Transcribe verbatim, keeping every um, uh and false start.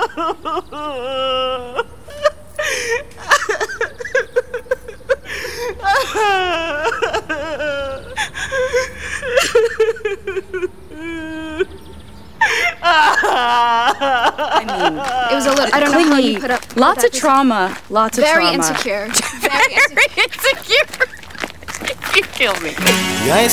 I mean, it was a little. I don't know how you put up. Lots of trauma. Lots of Very trauma. insecure. Very insecure. You kill me.